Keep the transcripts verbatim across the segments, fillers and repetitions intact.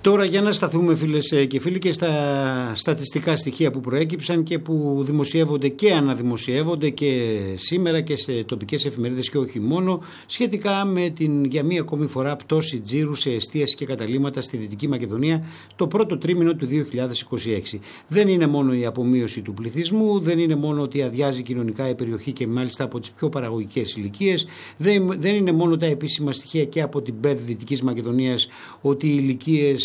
Τώρα για να σταθούμε, φίλες και φίλοι, και στα στατιστικά στοιχεία που προέκυψαν και που δημοσιεύονται και αναδημοσιεύονται και σήμερα και σε τοπικές εφημερίδες και όχι μόνο, σχετικά με την για μία ακόμη φορά πτώση τζίρου σε εστίαση και καταλύματα στη Δυτική Μακεδονία το πρώτο τρίμηνο του δύο χιλιάδες είκοσι έξι. Δεν είναι μόνο η απομείωση του πληθυσμού, δεν είναι μόνο ότι αδειάζει κοινωνικά η περιοχή και μάλιστα από τις πιο παραγωγικές ηλικίες, δεν, δεν είναι μόνο τα επίσημα στοιχεία και από την ΠΕΔ Δυτικής Μακεδονίας ότι οι ηλικίες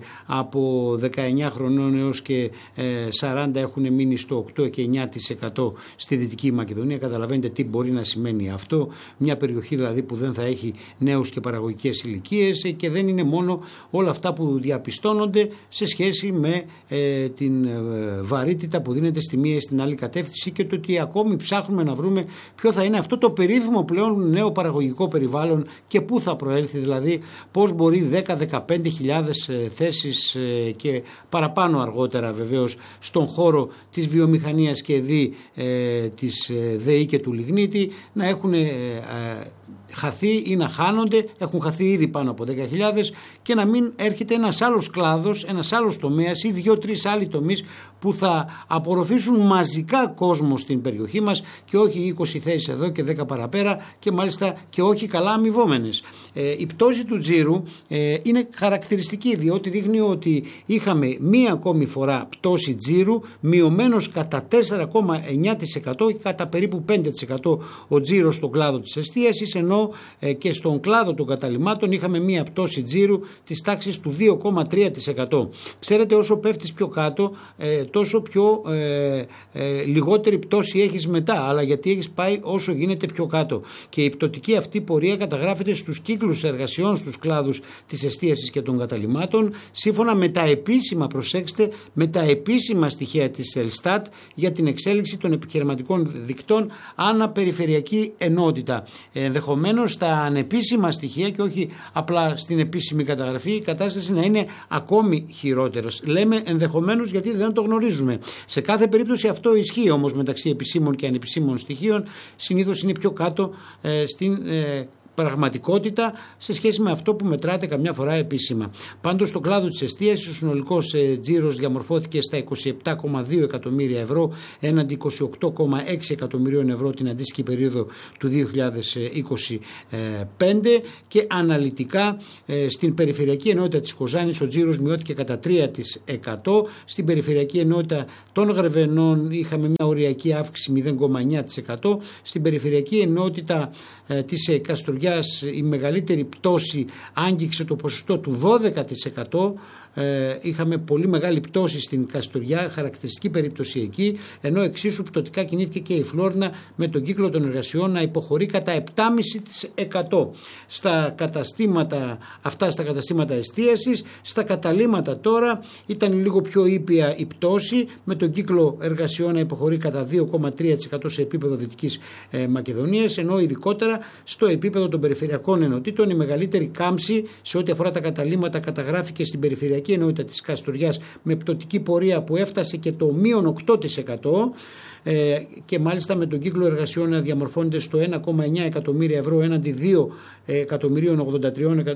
από δεκαεννιά χρονών έως και σαράντα έχουν μείνει στο οκτώ και εννιά τοις εκατό στη Δυτική Μακεδονία. Καταλαβαίνετε τι μπορεί να σημαίνει αυτό, μια περιοχή δηλαδή που δεν θα έχει νέους και παραγωγικές ηλικίες, και δεν είναι μόνο όλα αυτά που διαπιστώνονται σε σχέση με ε, την ε, βαρύτητα που δίνεται στη μία ή στην άλλη κατεύθυνση, και το ότι ακόμη ψάχνουμε να βρούμε ποιο θα είναι αυτό το περίφημο πλέον νέο παραγωγικό περιβάλλον και πού θα προέλθει, δηλαδή πώς μπορεί δέκα με δεκαπέντε χιλιάδες θέσεις και παραπάνω αργότερα βεβαίως στον χώρο της βιομηχανίας και δι ε, της ΔΕΗ και του Λιγνίτη να έχουν ε, ε, χαθεί ή να χάνονται, έχουν χαθεί ήδη πάνω από δέκα χιλιάδες, και να μην έρχεται ένας άλλος κλάδος, ένας άλλος τομέας ή δύο-τρεις άλλοι τομείς που θα απορροφήσουν μαζικά κόσμο στην περιοχή μας και όχι είκοσι θέσεις εδώ και δέκα παραπέρα, και μάλιστα και όχι καλά αμοιβόμενες. Ε, η πτώση του τζίρου ε, είναι χαρακτηριστική, διότι δείχνει ότι είχαμε μία ακόμη φορά πτώση τζίρου, μειωμένος κατά τέσσερα κόμμα εννιά τοις εκατό ή κατά περίπου πέντε τοις εκατό ο τζίρος στον κλάδο της εστίασης, ενώ ε, και στον κλάδο των καταλυμάτων είχαμε μία πτώση τζίρου της τάξης του δύο κόμμα τρία τοις εκατό. Ξέρετε, όσο πέφτεις πιο κάτω, ε, τόσο πιο ε, ε, λιγότερη πτώση έχεις μετά, αλλά γιατί έχεις πάει όσο γίνεται πιο κάτω. Και η πτωτική αυτή πορεία καταγράφεται στους κύκλους εργασιών στους κλάδους της εστίασης και των καταλυμάτων, σύμφωνα με τα επίσημα, προσέξτε, με τα επίσημα στοιχεία της Ελστάτ για την εξέλιξη των επιχειρηματικών δικτών ανά περιφερειακή ενότητα. Ενδεχομένως τα ανεπίσημα στοιχεία και όχι απλά στην επίσημη καταγραφή η κατάσταση να είναι ακόμη χειρότερος. Λέμε ενδεχομένως γιατί δεν το γνωρίζουμε. Σε κάθε περίπτωση αυτό ισχύει όμως μεταξύ επισήμων και ανεπισήμων στοιχείων. Συνήθως είναι πιο κάτω ε, στην ε, πραγματικότητα σε σχέση με αυτό που μετράται καμιά φορά επίσημα. Πάντως στο κλάδο της εστίασης ο συνολικός ε, τζίρος διαμορφώθηκε στα είκοσι επτά κόμμα δύο εκατομμύρια ευρώ έναντι είκοσι οκτώ κόμμα έξι εκατομμυρίων ευρώ την αντίστοιχη περίοδο του δύο χιλιάδες είκοσι πέντε, και αναλυτικά ε, στην περιφερειακή ενότητα της Κοζάνης ο τζίρος μειώθηκε κατά τρία τοις εκατό, στην περιφερειακή ενότητα των Γρεβενών είχαμε μια οριακή αύξηση μηδέν κόμμα εννιά τοις εκατό, στην περιφερειακή ενότητα ε, της ε, Καστοριάς η μεγαλύτερη πτώση άγγιξε το ποσοστό του δώδεκα τοις εκατό. Ε, είχαμε πολύ μεγάλη πτώση στην Καστοριά, χαρακτηριστική περίπτωση εκεί, ενώ εξίσου πτωτικά κινήθηκε και η Φλόρινα με τον κύκλο των εργασιών να υποχωρεί κατά επτά κόμμα πέντε τοις εκατό. Στα καταστήματα, αυτά στα καταστήματα εστίασης, στα καταλύματα τώρα ήταν λίγο πιο ήπια η πτώση, με τον κύκλο εργασιών να υποχωρεί κατά δύο κόμμα τρία τοις εκατό σε επίπεδο Δυτικής ε, Μακεδονίας, ενώ ειδικότερα στο επίπεδο των περιφερειακών ενωτήτων η μεγαλύτερη κάμψη σε ό,τι αφορά τα καταλύματα καταγράφηκε στην περιφερειακή ενότητα της Καστοριάς με πτωτική πορεία που έφτασε και το μείον οκτώ τοις εκατό, ε, και μάλιστα με τον κύκλο εργασιών να διαμορφώνεται στο ένα κόμμα εννιά εκατομμύρια ευρώ έναντι δύο εκατομμυρίων ογδόντα τρία,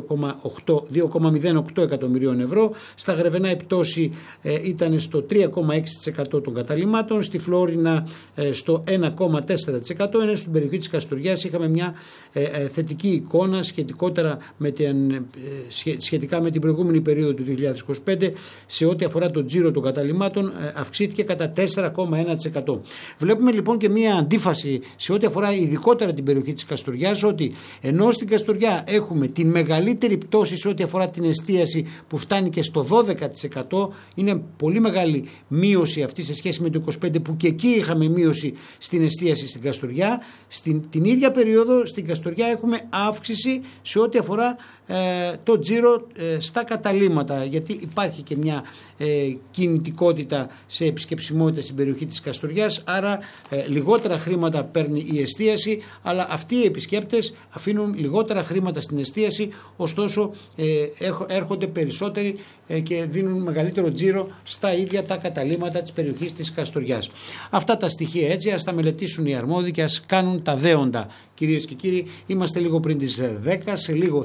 δύο κόμμα μηδέν οκτώ εκατομμυρίων ευρώ. Στα Γρεβενά η πτώση ε, ήταν στο τρία κόμμα έξι τοις εκατό των καταλυμάτων, στη Φλόρινα ε, στο ένα κόμμα τέσσερα τοις εκατό, ενώ στην περιοχή της Καστοριάς είχαμε μια ε, ε, θετική εικόνα σχετικότερα με την, ε, σχετικά με την προηγούμενη περίοδο του δύο χιλιάδες είκοσι πέντε σε ό,τι αφορά το τζίρο των καταλυμάτων, ε, αυξήθηκε κατά τέσσερα κόμμα ένα τοις εκατό. Βλέπουμε λοιπόν και μια αντίφαση σε ό,τι αφορά ειδικότερα την περιοχή της Καστοριάς, ότι ενώ στην Καστοριά έχουμε την μεγαλύτερη πτώση σε ό,τι αφορά την εστίαση που φτάνει και στο δώδεκα τοις εκατό, είναι πολύ μεγάλη μείωση αυτή σε σχέση με το είκοσι πέντε που και εκεί είχαμε μείωση στην εστίαση στην Καστοριά. Στην την ίδια περίοδο στην Καστοριά έχουμε αύξηση σε ό,τι αφορά ε, το τζίρο ε, στα καταλύματα, γιατί υπάρχει και μια ε, κινητικότητα σε επισκεψιμότητα στην περιοχή της Καστοριάς, άρα ε, λιγότερα χρήματα παίρνει η εστίαση, αλλά αυτοί οι επισκέπτες αφήνουν λιγότερα χρήματα στην εστίαση, ωστόσο ε, έρχονται περισσότεροι ε, και δίνουν μεγαλύτερο τζίρο στα ίδια τα καταλύματα της περιοχής της Καστοριάς. Αυτά τα στοιχεία έτσι ας τα μελετήσουν οι αρμόδιοι και ας κάνουν τα δέοντα. Κυρίες και κύριοι, είμαστε λίγο πριν τις δέκα, σε λίγο θα περάσουμε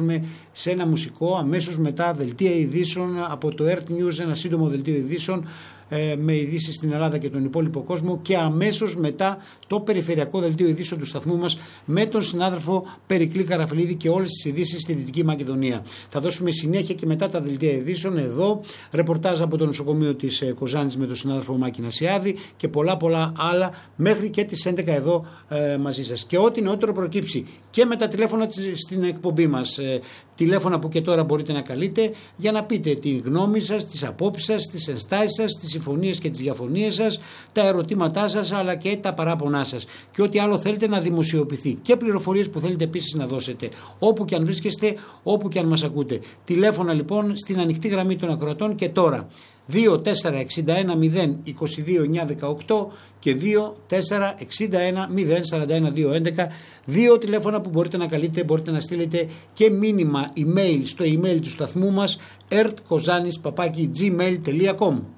περάσουμε σε ένα μουσικό, αμέσως μετά δελτία ειδήσεων από το Earth News, ένα σύντομο δελτίο ειδήσεων με ειδήσεις στην Ελλάδα και τον υπόλοιπο κόσμο, και αμέσως μετά το περιφερειακό δελτίο ειδήσεων του σταθμού μας με τον συνάδελφο Περικλή Καραφλίδη και όλες τις ειδήσεις στη Δυτική Μακεδονία. Θα δώσουμε συνέχεια και μετά τα δελτία ειδήσεων εδώ, ρεπορτάζ από το νοσοκομείο της Κοζάνης με τον συνάδελφο Μάκη Νασιάδη και πολλά πολλά άλλα μέχρι και τις έντεκα εδώ ε, μαζί σας. Και ό,τι νεότερο προκύψει και με τα τηλέφωνα στην εκπομπή μας, ε, τηλέφωνα που και τώρα μπορείτε να καλείτε για να πείτε τη γνώμη σας, τις απόψεις σας, τις ενστάσεις σας, τις συμφωνίες και τις διαφωνίες σας, τα ερωτήματά σας αλλά και τα παράπονά σας και ό,τι άλλο θέλετε να δημοσιοποιηθεί και πληροφορίες που θέλετε επίσης να δώσετε όπου και αν βρίσκεστε, όπου και αν μας ακούτε. Τηλέφωνα λοιπόν στην ανοιχτή γραμμή των ακροατών και τώρα δύο τέσσερα εξήντα ένα μηδέν είκοσι δύο εννιακόσια δεκαοκτώ και δύο τέσσερα εξήντα ένα μηδέν σαράντα ένα διακόσια έντεκα, δύο τηλέφωνα που μπορείτε να καλείτε, μπορείτε να στείλετε και μήνυμα email στο email του σταθμού μας ertkozanis παπάκι gmail τελεία com.